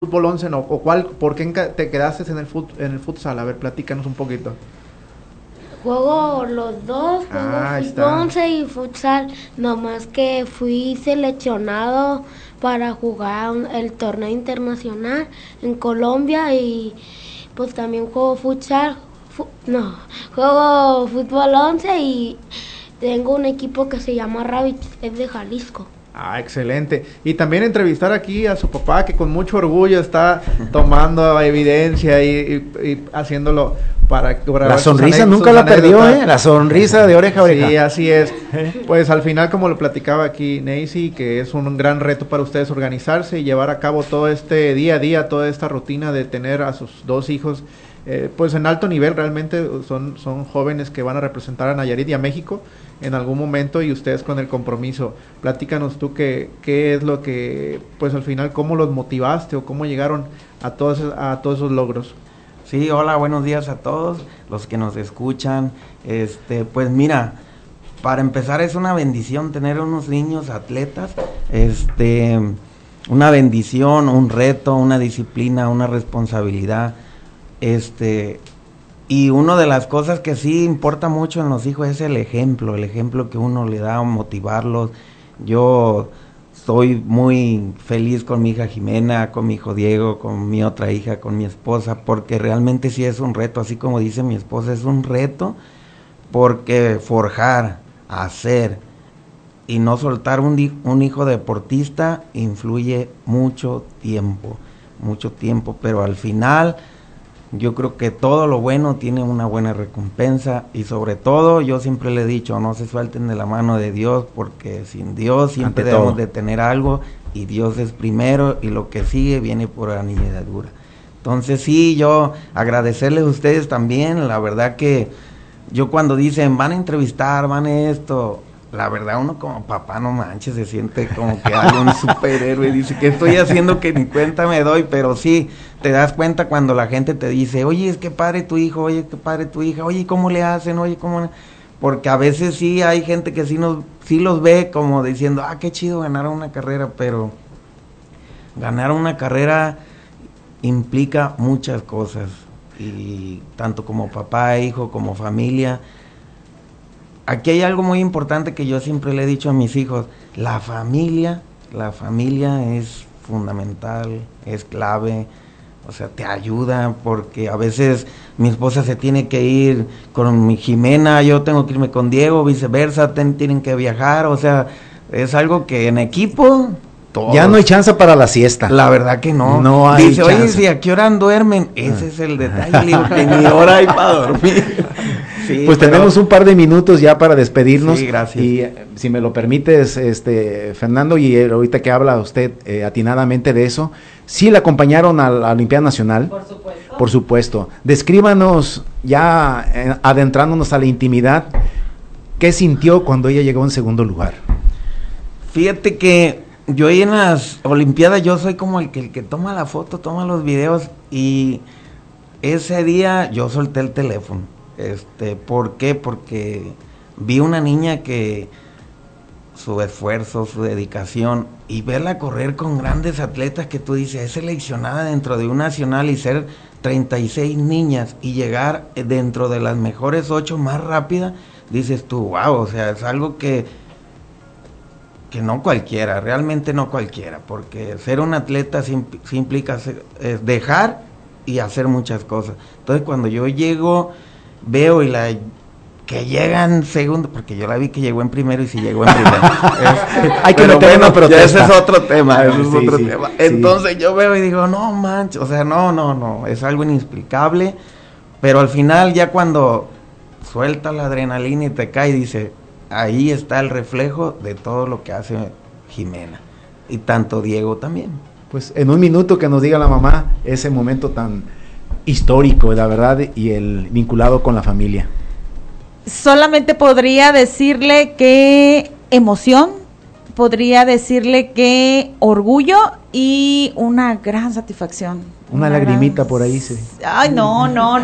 fútbol 11, ¿no? ¿O cuál, por qué te quedaste en el futsal? A ver, platícanos un poquito. Juego los dos, juego fútbol 11 y futsal, nomás que fui seleccionado para jugar el torneo internacional en Colombia y pues también juego futsal, juego fútbol 11 y tengo un equipo que se llama Rabbits, es de Jalisco. Ah, excelente. Y también entrevistar aquí a su papá, que con mucho orgullo está tomando evidencia y haciéndolo para la sonrisa nunca la perdió, la sonrisa de oreja a oreja. Sí, así es. Pues al final, como lo platicaba aquí Neisy, que es un gran reto para ustedes organizarse y llevar a cabo todo este día a día, toda esta rutina de tener a sus dos hijos pues en alto nivel. Realmente son jóvenes que van a representar a Nayarit y a México en algún momento, y ustedes con el compromiso. Platícanos tú qué es lo que, pues al final, cómo los motivaste o cómo llegaron a todos esos logros. Sí, hola, buenos días a todos los que nos escuchan. Pues mira, para empezar es una bendición tener unos niños atletas, una bendición, un reto, una disciplina, una responsabilidad, y una de las cosas que sí importa mucho en los hijos es el ejemplo que uno le da a motivarlos. Yo estoy muy feliz con mi hija Jimena, con mi hijo Diego, con mi otra hija, con mi esposa, porque realmente sí es un reto, así como dice mi esposa, es un reto, porque forjar, hacer y no soltar un hijo deportista influye mucho tiempo, pero al final yo creo que todo lo bueno tiene una buena recompensa, y sobre todo yo siempre le he dicho, no se suelten de la mano de Dios, porque sin Dios siempre debemos de tener algo, y Dios es primero y lo que sigue viene por añadidura. Entonces sí, yo agradecerles a ustedes también. La verdad que yo cuando dicen van a entrevistar, van a esto, la verdad uno como papá, no manches, se siente como que hay un superhéroe, dice, ¿qué estoy haciendo que ni cuenta me doy? Pero sí, te das cuenta cuando la gente te dice, oye, es que padre tu hijo, oye, que padre tu hija, oye, ¿cómo le hacen? Oye, ¿cómo? Porque a veces sí hay gente que sí los ve como diciendo, qué chido ganar una carrera, pero ganar una carrera implica muchas cosas, y tanto como papá, hijo, como familia. Aquí hay algo muy importante que yo siempre le he dicho a mis hijos, la familia es fundamental, es clave, o sea, te ayuda, porque a veces mi esposa se tiene que ir con mi Jimena, yo tengo que irme con Diego, viceversa, tienen que viajar, o sea, es algo que en equipo... Todos. Ya no hay chance para la siesta. La verdad que no. No hay Dice, chance. oye, si ¿a qué hora duermen? Ese es el detalle, digo, que ni hora hay para dormir. Sí, pues tenemos un par de minutos ya para despedirnos. Sí, gracias. Y si me lo permites, Fernando, y ahorita que habla usted atinadamente de eso, sí le acompañaron a la Olimpiada Nacional. Por supuesto. Por supuesto. Descríbanos, ya adentrándonos a la intimidad, ¿qué sintió cuando ella llegó en segundo lugar? Fíjate que yo ahí en las Olimpiadas, yo soy como el que toma la foto, toma los videos, y ese día yo solté el teléfono. ¿Por qué? Porque vi una niña que su esfuerzo, su dedicación, y verla correr con grandes atletas que tú dices, es seleccionada dentro de un nacional, y ser 36 niñas y llegar dentro de las mejores 8 más rápidas, dices tú, wow, o sea, es algo que no cualquiera, realmente no cualquiera, porque ser un atleta sí implica dejar y hacer muchas cosas. Entonces cuando yo llego, veo que llega en segundo, porque yo la vi que llegó en primero, y si llegó en primero. Hay que meter una protesta. Ese es otro tema, Sí. Entonces yo veo y digo, no manches, o sea, no, es algo inexplicable, pero al final ya cuando suelta la adrenalina y te cae, dice, ahí está el reflejo de todo lo que hace Jimena, y tanto Diego también. Pues en un minuto que nos diga la mamá ese momento tan histórico, la verdad, y el vinculado con la familia. Solamente podría decirle que emoción, podría decirle que orgullo y una gran satisfacción. Una lagrimita por ahí, sí. Ay, no.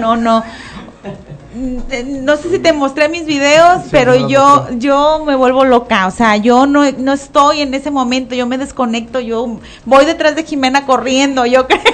No sé si te mostré mis videos, sí, pero yo me vuelvo loca, o sea, yo no estoy en ese momento, yo me desconecto, yo voy detrás de Jimena corriendo, yo creo.